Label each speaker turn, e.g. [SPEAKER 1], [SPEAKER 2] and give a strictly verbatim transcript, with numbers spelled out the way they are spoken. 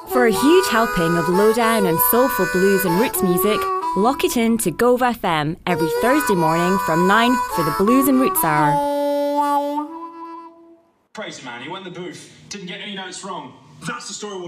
[SPEAKER 1] For a huge helping of lowdown and soulful blues and roots music, lock it in to Gove F M every Thursday morning from nine for the Blues and Roots Hour.
[SPEAKER 2] Crazy man, he went in the booth, didn't get any notes wrong. That's the story we'll